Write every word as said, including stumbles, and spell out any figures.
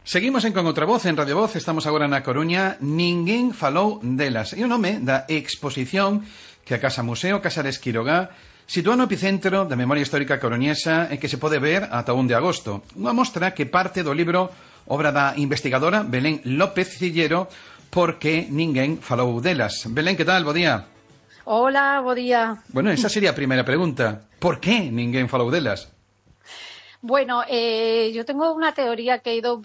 Seguimos en Con Outra Voz, en Radio Voz. Estamos agora na Coruña. Ninguén falou delas. É o nome da exposición que a Casa Museo Casares Quirogá sitúa no epicentro da memoria histórica coruñesa e que se pode ver ata o un de agosto. Unha mostra que parte do libro obra da investigadora Belén López Cillero, Porque ninguén falou delas. Belén, que tal? Bo día. Hola, bo día. Bueno, esa sería a primeira pregunta. Por que ninguén falou delas? Bueno, eh, yo tengo una teoría que he ido